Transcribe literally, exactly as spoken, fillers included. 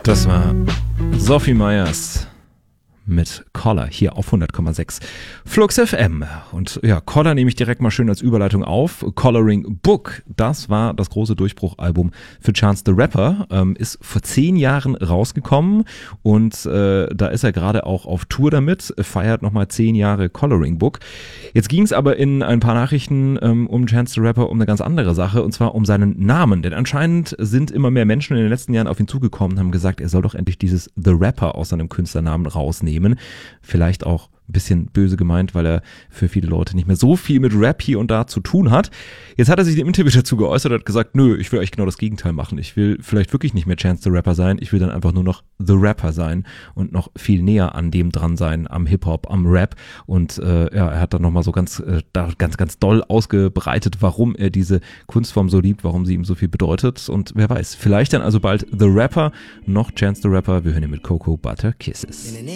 Das war Sophie Myers mit Collar hier auf hundert Komma sechs Flux F M. Und ja, Collar nehme ich direkt mal schön als Überleitung auf. Coloring Book, das war das große Durchbruchalbum für Chance the Rapper. Ähm, ist vor zehn Jahren rausgekommen und äh, da ist er gerade auch auf Tour damit, feiert nochmal zehn Jahre Coloring Book. Jetzt ging es aber in ein paar Nachrichten ähm, um Chance the Rapper um eine ganz andere Sache, und zwar um seinen Namen. Denn anscheinend sind immer mehr Menschen in den letzten Jahren auf ihn zugekommen und haben gesagt, er soll doch endlich dieses The Rapper aus seinem Künstlernamen rausnehmen. Vielleicht auch ein bisschen böse gemeint, weil er für viele Leute nicht mehr so viel mit Rap hier und da zu tun hat. Jetzt hat er sich im Interview dazu geäußert und hat gesagt, nö, ich will eigentlich genau das Gegenteil machen. Ich will vielleicht wirklich nicht mehr Chance the Rapper sein. Ich will dann einfach nur noch The Rapper sein und noch viel näher an dem dran sein, am Hip-Hop, am Rap. Und äh, ja, er hat dann nochmal so ganz, äh, da ganz, ganz doll ausgebreitet, warum er diese Kunstform so liebt, warum sie ihm so viel bedeutet. Und wer weiß, vielleicht dann also bald The Rapper, noch Chance the Rapper. Wir hören ihn mit Cocoa Butter Kisses.